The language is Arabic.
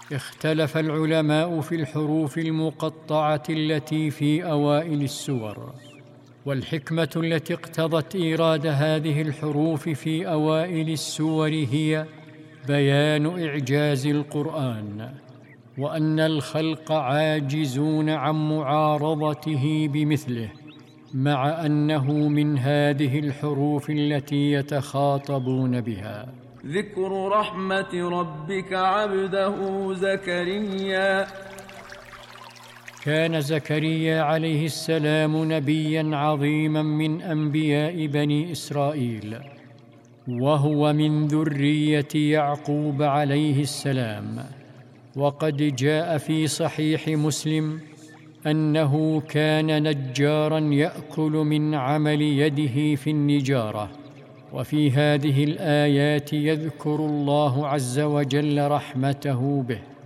اختلف العلماء في الحروف المقطعة التي في أوائل السور، والحكمة التي اقتضت إيراد هذه الحروف في أوائل السور هي بيان إعجاز القرآن، وأن الخلق عاجزون عن معارضته بمثله، مع أنه من هذه الحروف التي يتخاطبون بها. ذكر رحمة ربك عبده زكريا. كان زكريا عليه السلام نبياً عظيماً من أنبياء بني إسرائيل، وهو من ذرية يعقوب عليه السلام. وقد جاء في صحيح مسلم أنه كان نجاراً يأكل من عمل يده في النجارة. وفي هذه الآيات يذكر الله عز وجل رحمته به.